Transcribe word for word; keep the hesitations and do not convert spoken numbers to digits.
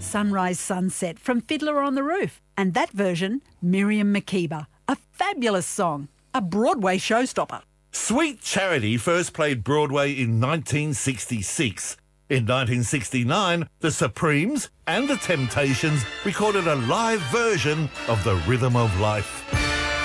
Sunrise Sunset from Fiddler on the Roof. And that version, Miriam Makeba. A fabulous song. A Broadway showstopper. Sweet Charity first played Broadway in nineteen sixty-six. In nineteen sixty-nine, the Supremes and the Temptations recorded a live version of The Rhythm of Life.